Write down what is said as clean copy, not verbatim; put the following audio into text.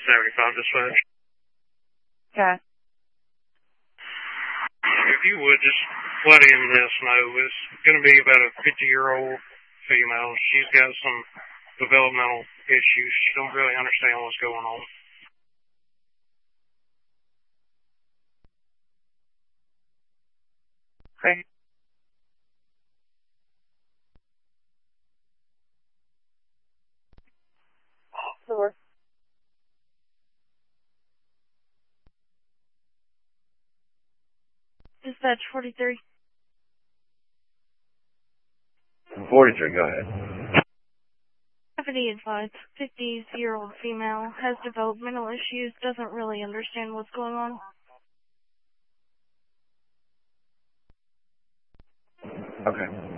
75 dispatch. Okay. If you would, just let EMS know. It's going to be about a 50-year-old female. She's got some developmental issues. She don't really understand what's going on. Okay. Door. Dispatch 43. 43, go ahead. Deputy advised 50-year-old female has developmental issues, doesn't really understand what's going on. Okay.